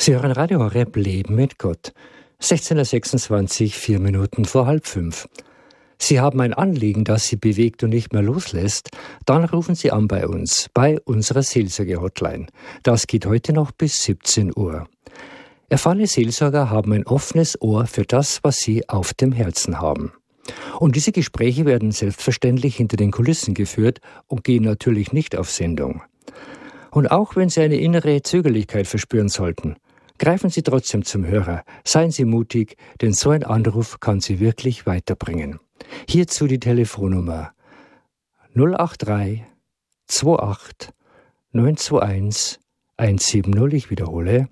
Sie hören Radio Horeb Leben mit Gott. 16.26 4 Minuten vor 4:30. Sie haben ein Anliegen, das Sie bewegt und nicht mehr loslässt? Dann rufen Sie an bei uns, bei unserer Seelsorge-Hotline. Das geht heute noch bis 17 Uhr. Erfahrene Seelsorger haben ein offenes Ohr für das, was Sie auf dem Herzen haben. Und diese Gespräche werden selbstverständlich hinter den Kulissen geführt und gehen natürlich nicht auf Sendung. Und auch wenn Sie eine innere Zögerlichkeit verspüren sollten, greifen Sie trotzdem zum Hörer. Seien Sie mutig, denn so ein Anruf kann Sie wirklich weiterbringen. Hierzu die Telefonnummer 083 28 921 170. Ich wiederhole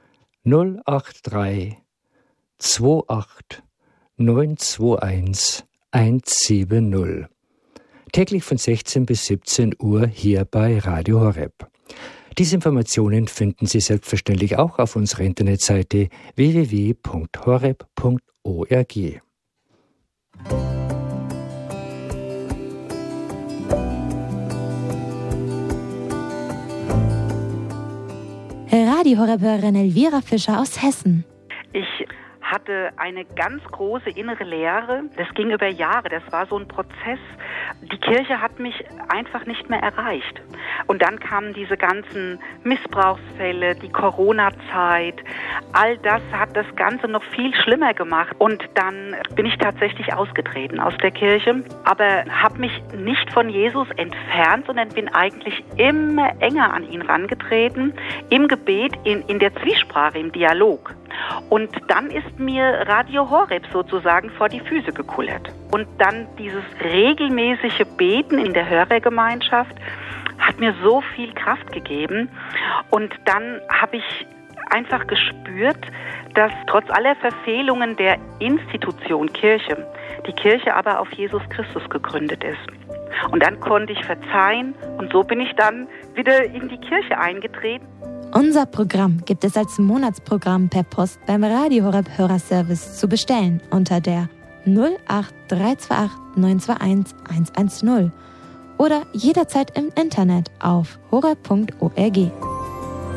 083 28 921 170. Täglich von 16 bis 17 Uhr hier bei Radio Horeb. Diese Informationen finden Sie selbstverständlich auch auf unserer Internetseite www.horeb.org. Radio Horeb-Hörerin Elvira Fischer aus Hessen. Ich hatte eine ganz große innere Leere. Das ging über Jahre. Das war so ein Prozess. Die Kirche hat mich einfach nicht mehr erreicht. Und dann kamen diese ganzen Missbrauchsfälle, die Corona-Zeit. All das hat das Ganze noch viel schlimmer gemacht. Und dann bin ich tatsächlich ausgetreten aus der Kirche, aber habe mich nicht von Jesus entfernt, sondern bin eigentlich immer enger an ihn rangetreten, im Gebet, in der Zwiesprache, im Dialog. Und dann ist mir Radio Horeb sozusagen vor die Füße gekullert. Und dann dieses regelmäßige Beten in der Hörergemeinschaft hat mir so viel Kraft gegeben. Und dann habe ich einfach gespürt, dass trotz aller Verfehlungen der Institution Kirche, die Kirche aber auf Jesus Christus gegründet ist. Und dann konnte ich verzeihen und so bin ich dann wieder in die Kirche eingetreten. Unser Programm gibt es als Monatsprogramm per Post beim Radio Horeb Hörerservice zu bestellen unter der 08328 921 110 oder jederzeit im Internet auf horeb.org.